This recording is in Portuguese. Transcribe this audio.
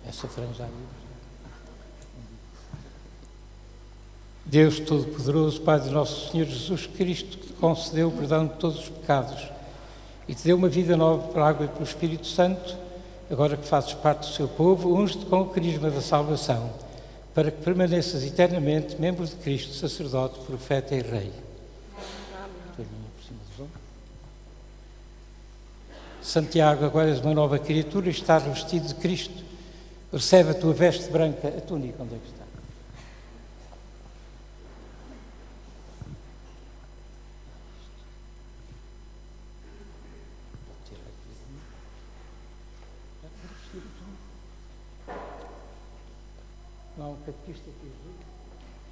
essa franja aí. Deus Todo-Poderoso, Pai de nosso Senhor Jesus Cristo, que te concedeu o perdão de todos os pecados e te deu uma vida nova pela água e pelo Espírito Santo, agora que fazes parte do seu povo, unge-te com o carisma da salvação, para que permaneças eternamente membro de Cristo, sacerdote, profeta e rei. Santiago, agora és uma nova criatura e estás vestido de Cristo. Recebe a tua veste branca, a túnica, onde é que está? Não, o catequista aqui.